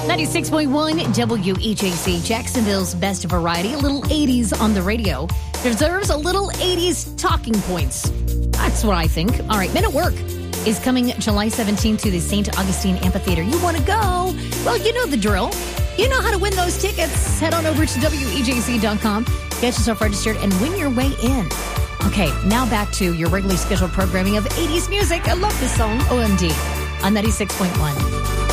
96.1 WEJC, Jacksonville's best variety, a little 80s on the radio. Deserves a little 80s talking points. That's what I think. All right, Men at Work is coming July 17th to the St. Augustine Amphitheater. You want to go? Well, you know the drill. You know how to win those tickets. Head on over to WEJC.com, get yourself registered, and win your way in. Okay, now back to your regularly scheduled programming of 80s music. I love this song, OMD, on 96.1.